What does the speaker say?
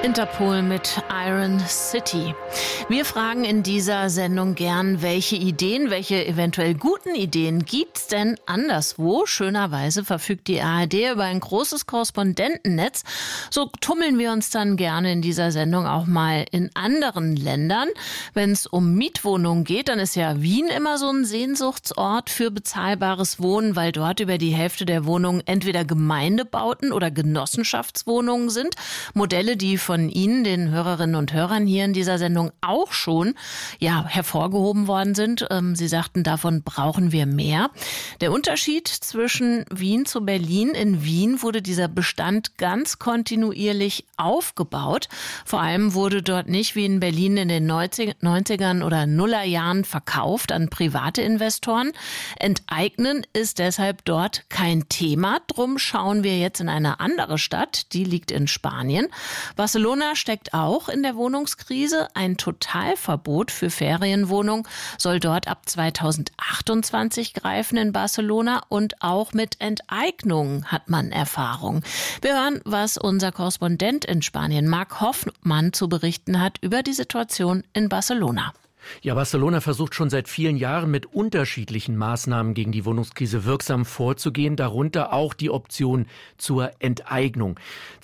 Interpol mit Iron City. Wir fragen in dieser Sendung gern, welche eventuell guten Ideen gibt's denn anderswo? Schönerweise verfügt die ARD über ein großes Korrespondentennetz. So tummeln wir uns dann gerne in dieser Sendung auch mal in anderen Ländern. Wenn es um Mietwohnungen geht, dann ist ja Wien immer so ein Sehnsuchtsort für bezahlbares Wohnen, weil dort über die Hälfte der Wohnungen entweder Gemeindebauten oder Genossenschaftswohnungen sind. Modelle, die von Ihnen, den Hörerinnen und Hörern hier in dieser Sendung auch schon hervorgehoben worden sind. Sie sagten, davon brauchen wir mehr. Der Unterschied zwischen Wien zu Berlin: in Wien wurde dieser Bestand ganz kontinuierlich aufgebaut. Vor allem wurde dort nicht wie in Berlin in den 90ern oder Nullerjahren verkauft an private Investoren. Enteignen ist deshalb dort kein Thema. Drum schauen wir jetzt in eine andere Stadt, die liegt in Spanien. Barcelona steckt auch in der Wohnungskrise. Ein Totalverbot für Ferienwohnungen soll dort ab 2028 greifen in Barcelona, und auch mit Enteignungen hat man Erfahrung. Wir hören, was unser Korrespondent in Spanien, Marc Hoffmann, zu berichten hat über die Situation in Barcelona. Ja, Barcelona versucht schon seit vielen Jahren mit unterschiedlichen Maßnahmen gegen die Wohnungskrise wirksam vorzugehen, darunter auch die Option zur Enteignung.